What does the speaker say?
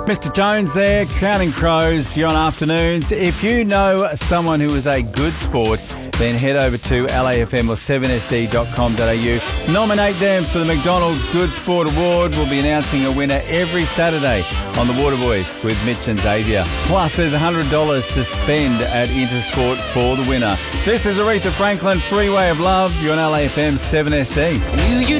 Mr. Jones there, Counting Crows. You're on afternoons. If you know someone who is a good sport, then head over to LAFM or 7sd.com.au. Nominate them for the McDonald's Good Sport Award. We'll be announcing a winner every Saturday on the Waterboys with Mitch and Xavier. Plus, there's $100 to spend at Intersport for the winner. This is Aretha Franklin, Freeway of Love. You're on LAFM 7SD.